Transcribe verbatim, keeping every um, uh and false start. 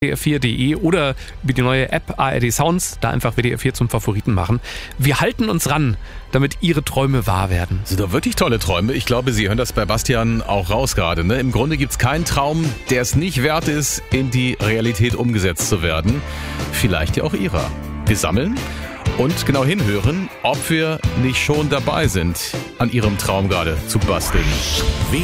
W D R vier punkt de oder über die neue App A R D Sounds, da einfach W D R vier zum Favoriten machen. Wir halten uns ran, damit Ihre Träume wahr werden. Das sind doch wirklich tolle Träume. Ich glaube, Sie hören das bei Bastian auch raus gerade. Ne? Im Grunde gibt es keinen Traum, der es nicht wert ist, in die Realität umgesetzt zu werden. Vielleicht ja auch Ihrer. Wir sammeln und genau hinhören, ob wir nicht schon dabei sind, an Ihrem Traum gerade zu basteln.